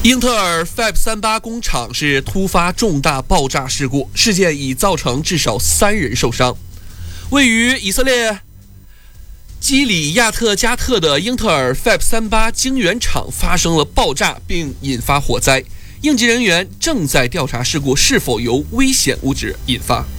英特尔 Fab38 工厂是突发重大爆炸事故，事件已造成至少3人受伤。位于以色列基里亚特加特的英特尔 Fab38 晶圆厂发生了爆炸，并引发火灾。应急人员正在调查事故是否由危险物质引发。